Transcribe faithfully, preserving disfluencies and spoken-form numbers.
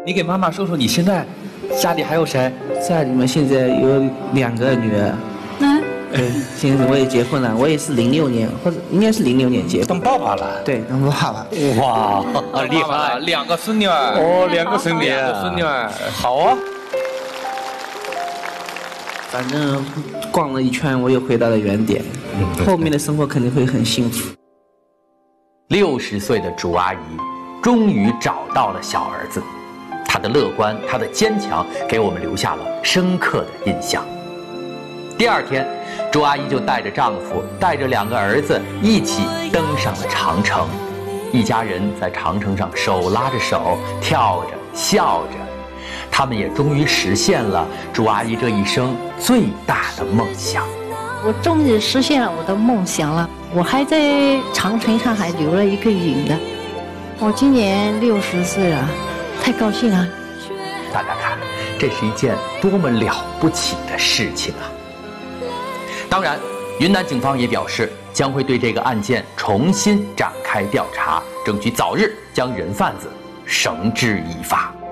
你给妈妈说说，你现在家里还有谁？ 家里面现在有两个女儿。 嗯。 对，现在我也结婚了，我也是零六年，或者应该是零六年结婚。 当爸爸了？ 对，当爸爸。 哇，厉害！ 两个孙女儿。 哦，两个孙女， 两个孙女儿， 好啊。 反正逛了一圈，我又回到了原点。嗯、后面的生活肯定会很幸福。 六十岁的朱阿姨终于找到了小儿子，她的乐观，她的坚强，给我们留下了深刻的印象。第二天，朱阿姨就带着丈夫，带着两个儿子一起登上了长城。一家人在长城上手拉着手，跳着笑着，他们也终于实现了朱阿姨这一生最大的梦想。 我终于实现了我的梦想了，我还在长城上还留了一个影的。我今年六十岁了，太高兴了！ 大家看，这是一件多么了不起的事情啊！当然，云南警方也表示，将会对这个案件重新展开调查，争取早日将人贩子绳之以法。